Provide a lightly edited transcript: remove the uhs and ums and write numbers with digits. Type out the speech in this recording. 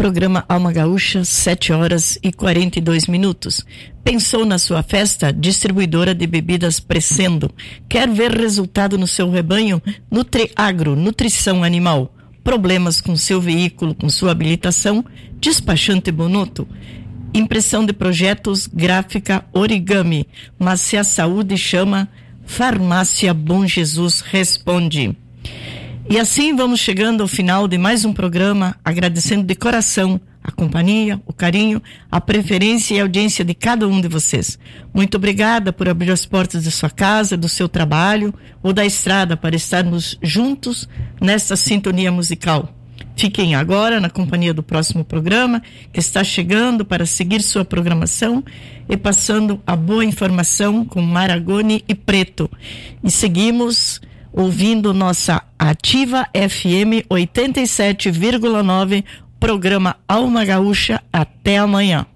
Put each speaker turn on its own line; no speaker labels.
Programa Alma Gaúcha, 7h42. Pensou na sua festa? Distribuidora de bebidas Pressendo. Quer ver resultado no seu rebanho? Nutriagro, nutrição animal. Problemas com seu veículo, com sua habilitação? Despachante Bonotto. Impressão de projetos, gráfica, origami. Mas se a saúde chama, Farmácia Bom Jesus responde. E assim vamos chegando ao final de mais um programa, agradecendo de coração a companhia, o carinho, a preferência e a audiência de cada um de vocês. Muito obrigada por abrir as portas de sua casa, do seu trabalho ou da estrada para estarmos juntos nesta sintonia musical. Fiquem agora na companhia do próximo programa, que está chegando para seguir sua programação e passando a boa informação com Maragoni e Preto. E seguimos ouvindo nossa Ativa FM 87,9, programa Alma Gaúcha. Até amanhã.